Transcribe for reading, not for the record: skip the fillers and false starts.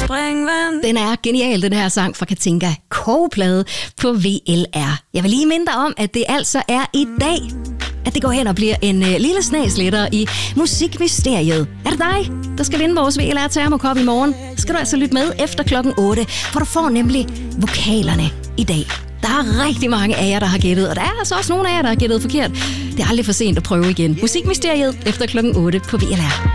springvand. Den er genial, den her sang fra Katinka. Kogeplade på VLR. Jeg vil lige minde dig om, at det altså er i dag, at det går hen og bliver en lille snagsletter i Musikmysteriet. Er det dig, der skal vinde vores VLR Termokop i morgen? Skal du altså lytte med efter klokken 8, for du får nemlig vokalerne i dag. Der er rigtig mange af jer, der har gættet, og der er altså også nogle af jer, der har gættet forkert. Det er aldrig for sent at prøve igen. Musikmysteriet efter klokken 8 på VLR.